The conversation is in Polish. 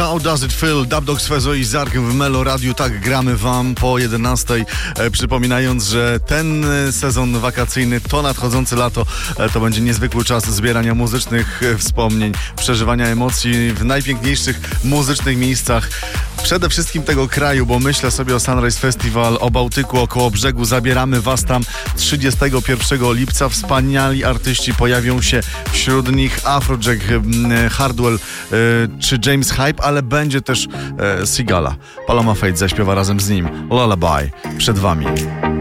How Does It Feel? Dub Dogs, Fezo i Zark w Melo Radiu. Tak, gramy wam po 11. Przypominając, że ten sezon wakacyjny, to nadchodzące lato, to będzie niezwykły czas zbierania muzycznych wspomnień, przeżywania emocji w najpiękniejszych muzycznych miejscach. Przede wszystkim tego kraju, bo myślę sobie o Sunrise Festival, o Bałtyku, około brzegu. Zabieramy was tam 31 lipca. Wspaniali artyści pojawią się, wśród nich Afrojack, Hardwell czy James Hype, ale będzie też Sigala. Paloma Faith zaśpiewa razem z nim Lullaby przed wami.